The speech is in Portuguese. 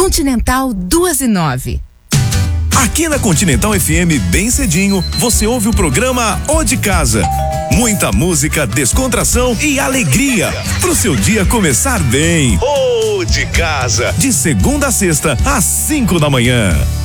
Continental 2:09. Aqui na Continental FM, bem cedinho, você ouve o programa O de Casa. Muita música, descontração e alegria pro seu dia começar bem. O de Casa, de segunda a sexta, às 5 da manhã.